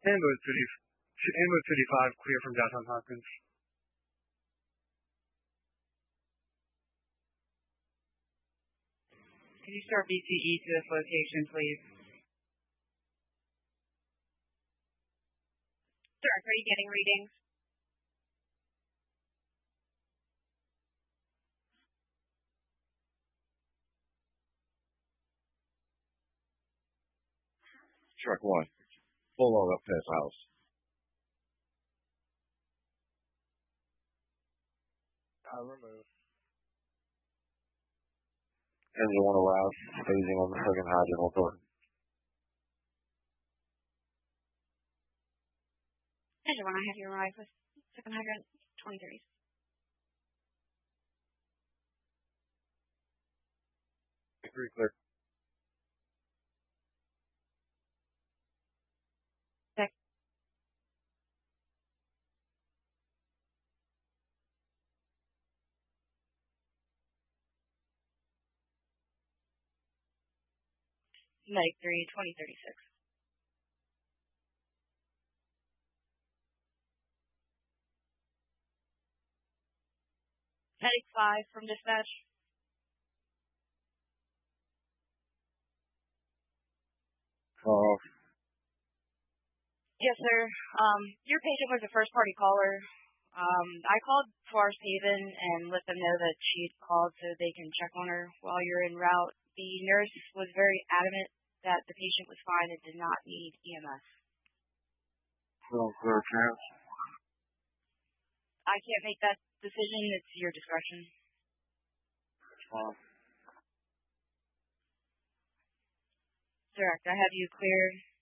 Ambulance 55 clear from downtown Hopkins. Can you start BCE to this location, please? Direct, are you getting readings? Truck 1. Full load up past house. Remove. Engine 1 aroused, phasing on the second hydrant motor. Engine 1, I have you arrive with second hydrant 23. Clear. Medic 3, 2036. Medic 5 from dispatch. Yes, sir. Your patient was a first-party caller. I called Forest Haven and let them know that she'd called so they can check on her while you're en route. The nurse was very adamant that the patient was fine and did not need EMS. Clear chance. I can't make that decision. It's your discretion. Direct, I have you cleared